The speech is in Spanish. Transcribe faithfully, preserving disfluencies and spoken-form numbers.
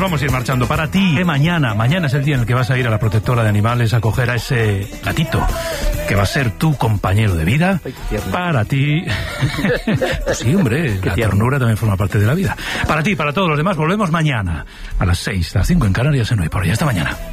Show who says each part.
Speaker 1: vamos a ir marchando. Para ti, que mañana, mañana es el día en el que vas a ir a la protectora de animales a coger a ese gatito que va a ser tu compañero de vida.
Speaker 2: Ay, qué tierno.
Speaker 1: Para ti. Pues sí, hombre,
Speaker 2: Qué
Speaker 1: la
Speaker 2: tierno.
Speaker 1: ternura también forma parte de la vida. Para ti, para todos los demás, volvemos mañana a las seis, a las cinco en Canarias en Hoy Por Hoy. Hasta mañana.